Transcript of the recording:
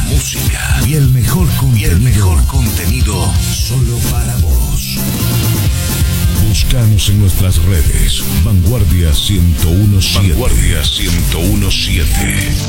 música y el mejor contenido solo para vos. Búscanos en nuestras redes. Vanguardia 1017.